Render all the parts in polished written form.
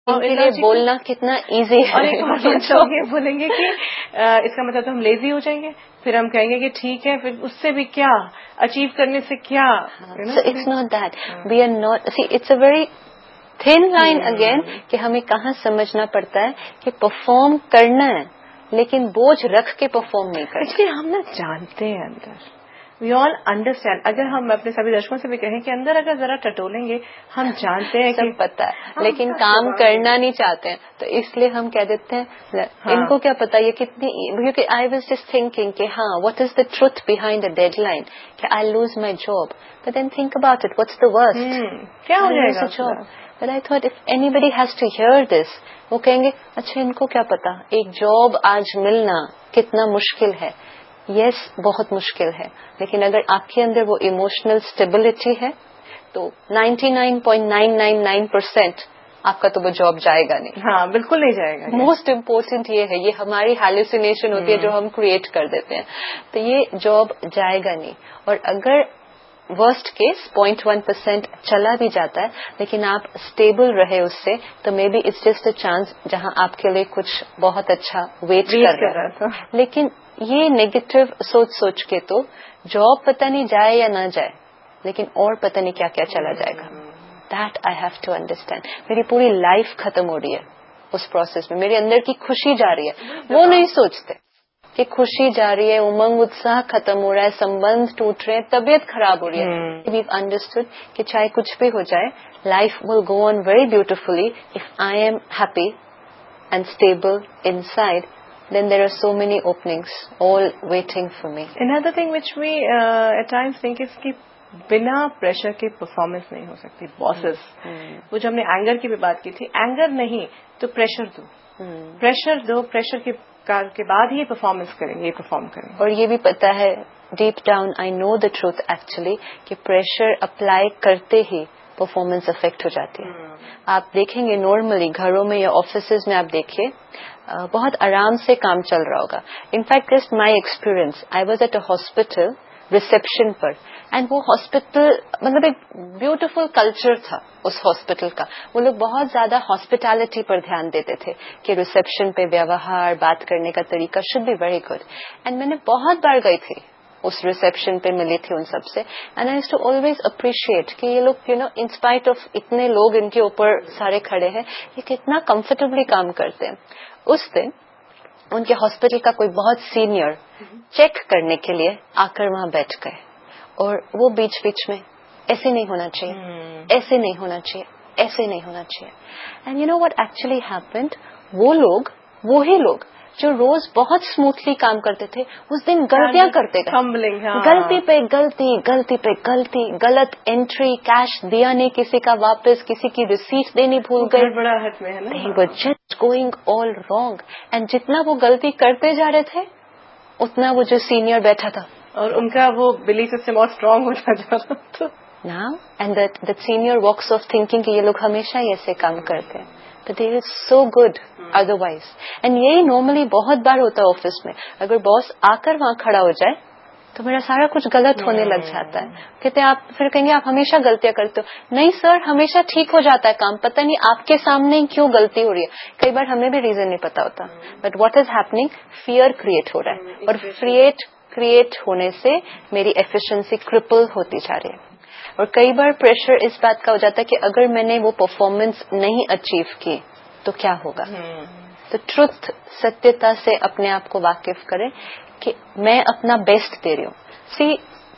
ان کے لیے بولنا کتنا ایزی ہے. اور لوگ یہ بولیں گے کہ اس کا مطلب تو ہم لیزی ہو جائیں گے, پھر ہم کہیں گے کہ ٹھیک ہے, پھر اس سے بھی کیا اچیو کرنے سے کیا. So it's not that we are not, see it's a very thin line again کہ ہمیں کہاں سمجھنا پڑتا ہے کہ پرفارم کرنا ہے لیکن بوجھ رکھ کے پرفارم نہیں کرنا. ایکچولی ہم نا جانتے ہیں اندر, وی آل انڈرسٹینڈ. اگر ہم اپنے سبھی درشکوں سے بھی کہیں کہ اندر اگر ذرا ٹٹولیں گے, ہم جانتے ہیں کہ سب پتا ہے لیکن کام کرنا نہیں چاہتے ہیں, تو اس لیے ہم کہہ دیتے ہیں ان کو کیا پتا یہ کتنی, کیونکہ آئی واز جسٹ تھنکنگ کہ ہاں what is the truth behind the dead line کہ I lose my job, but then think about it what's the worst, کیا ہو جائے گا job. But I thought if anybody has to hear this, وہ کہیں گے اچھا ان کو کیا پتا ایک جاب آج ملنا کتنا مشکل ہے. یس بہت مشکل ہے, لیکن اگر آپ کے اندر وہ ایموشنل اسٹیبلٹی ہے تو 99.999% آپ کا تو وہ جاب جائے گا نہیں. ہاں بالکل نہیں جائے گا. موسٹ امپورٹنٹ یہ ہے, یہ ہماری ہیلوسینیشن ہوتی ہے جو ہم کریٹ کر دیتے ہیں, تو یہ جاب جائے گا نہیں. اور اگر ورسٹ کیس 0.1% چلا بھی جاتا ہے لیکن آپ اسٹیبل رہے اس سے, تو may be it's just a chance جہاں آپ کے لیے کچھ بہت اچھا ویٹ کر رہا تھا. لیکن یہ نیگیٹو سوچ کے تو جاب پتہ نہیں جائے یا نہ جائے, لیکن اور پتہ نہیں کیا کیا چلا جائے گا. That I have to understand. میری پوری لائف ختم ہو رہی ہے اس پروسیس میں, میرے اندر کی خوشی جا رہی ہے. وہ نہیں سوچتے کہ خوشی جا رہی ہے, امنگ اتساہ ختم ہو رہا ہے, سمبند ٹوٹ رہے ہیں, طبیعت خراب ہو رہی ہے. وی انڈرسٹوڈ کہ چاہے کچھ بھی ہو جائے, life will go on very beautifully if I am happy and stable in side. Then there are so many openings all waiting for me. Another thing which we at times think is کہ بنا pressure کے performance نہیں ہو سکتی. Bosses وہ جو ہم نے anger کی بھی بات کی تھی, اینگر نہیں تو پریشر دو, پریشر دو, پریشر کے بعد ہی پرفارمنس کریں گے, یہ پرفارم کریں گے. اور یہ بھی پتا ہے deep down I know the truth actually کہ پریشر اپلائی کرتے ہی پرفارمنس افیکٹ ہو جاتی ہے. آپ دیکھیں گے نارملی گھروں میں یا آفیسز میں آپ دیکھیے بہت آرام سے کام چل رہا ہوگا. In fact just my experience, I was at a hospital reception per, and وہ ہاسپٹل مطلب ایک بیوٹیفل کلچر تھا اس ہاسپٹل کا. وہ لوگ بہت زیادہ ہاسپٹیلٹی پر دھیان دیتے تھے کہ ریسیپشن پہ ویوہار, بات کرنے کا طریقہ should be very good. And میں نے بہت بار گئی تھی اس ریسیپشن پہ, ملی تھی ان سب سے, and I used to always appreciate کہ یہ لوگ ان اسپائٹ آف اتنے لوگ ان کے اوپر سارے کھڑے ہیں, یہ کتنا کمفرٹیبلی کام کرتے ہیں. اس دن ان کے ہاسپٹل کا کوئی بہت سینئر چیک کرنے کے لیے آ کر وہاں بیٹھ گئے, اور وہ بیچ بیچ میں ایسے نہیں ہونا چاہیے, ایسے نہیں ہونا چاہیے, ایسے نہیں ہونا چاہیے. And you know what actually happened, وہ لوگ وہی لوگ جو روز بہت اسموتھلی کام کرتے تھے اس دن غلطیاں کرتے گئے. غلطی پہ غلطی, غلطی پہ غلطی, غلط انٹری, کیش دیا نہیں کسی کا واپس, کسی کی ریسیٹ دینی بھول گئے. They were just going all wrong. And جتنا وہ غلطی کرتے جا رہے تھے اتنا وہ جو سینئر بیٹھا تھا اور ان کا وہ بلیف سسٹم اور اسٹرانگ ہوتا جا رہا تھا. Now and that senior walks of thinking کہ یہ لوگ ہمیشہ ہی ایسے کام کرتے ہیں, but they are so good otherwise. And یہی نارملی بہت بار ہوتا ہے آفس میں, اگر باس آ کر وہاں کھڑا ہو جائے تو میرا سارا کچھ غلط ہونے لگ جاتا ہے. کہتے ہیں آپ, پھر کہیں گے آپ ہمیشہ غلطیاں کرتے ہو. نہیں سر, ہمیشہ ٹھیک ہو جاتا ہے کام, پتہ نہیں آپ کے سامنے کیوں غلطی ہو رہی ہے. کئی بار ہمیں بھی ریزن نہیں پتا ہوتا, but what is happening, fair create ہو رہا ہے, اور کریٹ ہونے سے میری ایفیشنسی کرپل ہوتی جا رہی ہے. اور کئی بار پریشر اس بات کا ہو جاتا ہے کہ اگر میں نے وہ پرفارمنس نہیں اچیو کی تو کیا ہوگا. تو ٹروتھ, ستیتا سے اپنے آپ کو واقف کریں کہ میں اپنا بیسٹ دے رہی ہوں. سی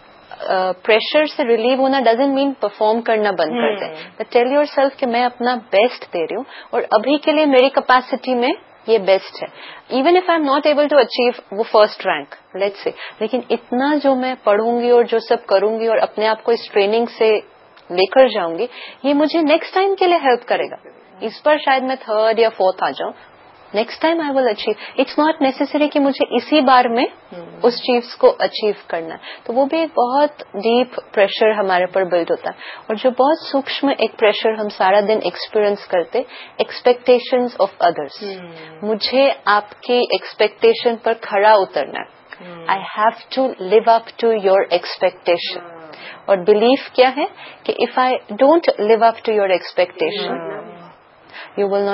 پریشر سے ریلیو ہونا ڈزنٹ مین پرفارم کرنا بند کر دیں, بٹ ٹیل یور سیلف کہ میں اپنا بیسٹ دے رہی ہوں اور ابھی کے لیے میری کیپیسٹی میں یہ بیسٹ ہے. Even if I am not able to achieve وہ فرسٹ رینک لیٹس سے, لیکن اتنا جو میں پڑھوں گی اور جو سب کروں گی اور اپنے آپ کو اس ٹریننگ سے لے کر جاؤں گی, یہ مجھے نیکسٹ ٹائم کے لیے ہیلپ کرے گا. اس پر شاید میں تھرڈ یا فورتھ آ جاؤں, next time I will achieve. It's not necessary کہ مجھے اسی بار میں اس چیز کو اچیو کرنا ہے. تو وہ بھی ایک بہت ڈیپ پریشر ہمارے پر بلڈ ہوتا ہے, اور جو بہت سوکشم ایک پریشر ہم سارا دن ایکسپیرئنس کرتے, ایکسپیکٹیشنز آف ادرس. مجھے آپ کی ایکسپیکٹیشن پر کھڑا اترنا ہے. I have to leave up to your expectation. اور بلیف کیا ہے کہ if I don't leave up to your expectation, you will not